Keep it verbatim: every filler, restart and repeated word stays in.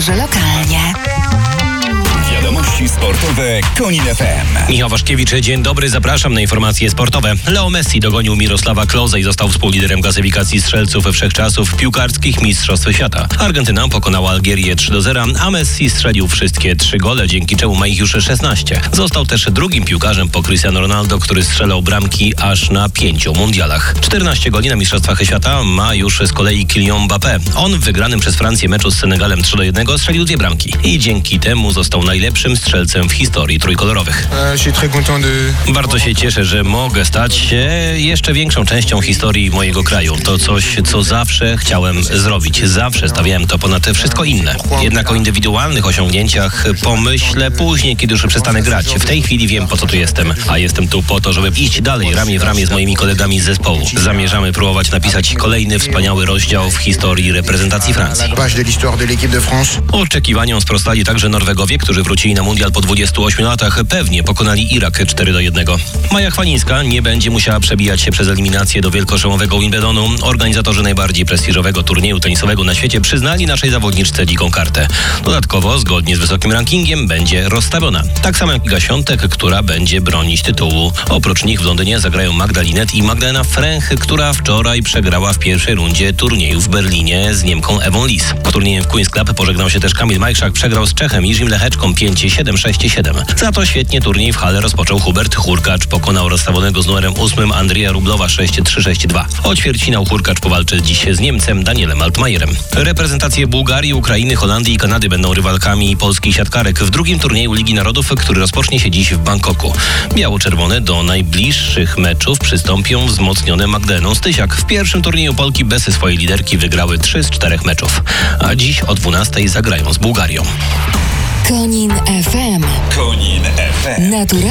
komentarze lokalnie. Wiadomości sportowe Konin F M. Michał Waszkiewicz, dzień dobry, zapraszam na informacje sportowe. Leo Messi dogonił Mirosława Klose i został współliderem klasyfikacji strzelców wszechczasów piłkarskich Mistrzostw Świata. Argentyna pokonała Algierię trzy do zera, a Messi strzelił wszystkie trzy gole, dzięki czemu ma ich już szesnaście. Został też drugim piłkarzem po Cristiano Ronaldo, który strzelał bramki aż na pięciu mundialach. czternaście goli na Mistrzostwach Świata ma już z kolei Kylian Mbappé. On w wygranym przez Francję meczu z Senegalem trzy do jednego strzelił dwie bramki i dzięki temu został najlepszym strzelcem w historii trójkolorowych. Bardzo się cieszę, że mogę stać się jeszcze większą częścią historii mojego kraju. To coś, co zawsze chciałem zrobić. Zawsze stawiałem to ponad wszystko inne. Jednak o indywidualnych osiągnięciach pomyślę później, kiedy już przestanę grać. W tej chwili wiem, po co tu jestem. A jestem tu po to, żeby iść dalej, ramię w ramię z moimi kolegami z zespołu. Zamierzamy próbować napisać kolejny wspaniały rozdział w historii reprezentacji Francji. Oczekiwaniom sprostali także Norwegowie, którzy wrócili na mundial po dwudziestu ośmiu latach. Pewnie pokonali Irak cztery do jednego. Maja Chwalińska nie będzie musiała przebijać się przez eliminację do wielkoszlemowego Wimbledonu. Organizatorzy najbardziej prestiżowego turnieju tenisowego na świecie przyznali naszej zawodniczce dziką kartę. Dodatkowo, zgodnie z wysokim rankingiem, będzie rozstawiona. Tak samo jak Iga Świątek, która będzie bronić tytułu. Oprócz nich w Londynie zagrają Magda Linette i Magdalena Fręch, która wczoraj przegrała w pierwszej rundzie turnieju w Berlinie z Niemką Ewą Lis. Po turniejem w Queen's Club pożegnał się też Kamil Majszak, przegrał z Czechem Jirzym Lecheczką pięć siedem sześć siedem. Za to świetnie turniej w Halle rozpoczął Hubert Hurkacz. Pokonał rozstawionego z numerem ósmym Andrija Rublowa sześć trzy sześć dwa. O ćwierćfinał Hurkacz powalczy dziś z Niemcem Danielem Altmajerem. Reprezentacje Bułgarii, Ukrainy, Holandii i Kanady będą rywalkami polskich siatkarek w drugim turnieju Ligi Narodów, który rozpocznie się dziś w Bangkoku. Biało-czerwone do najbliższych meczów przystąpią wzmocnione Magdaleną Stysiak. W pierwszym turnieju Polki bez swojej liderki wygrały trzy z czterech meczów. A dziś o dwunastej zagrają z Bułgarią. Konin F M. Konin F M. Naturalnie.